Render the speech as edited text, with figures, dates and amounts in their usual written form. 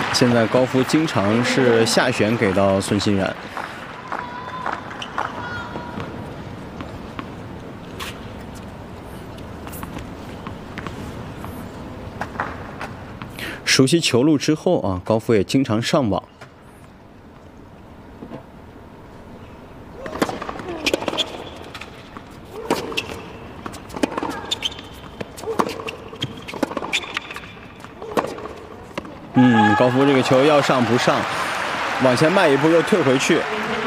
现在高夫经常是下旋给到孙欣然。 熟悉球路之后啊，高夫也经常上网。高夫这个球要上不上，往前迈一步又退回去。